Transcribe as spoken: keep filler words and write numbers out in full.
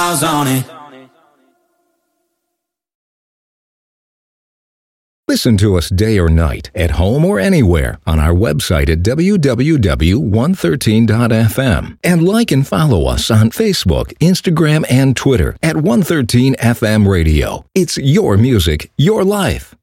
miles on it. Listen to us day or night, at home or anywhere, on our website at w w w dot one thirteen dot f m. And like and follow us on Facebook, Instagram, and Twitter at one thirteen F M Radio. It's your music, your life.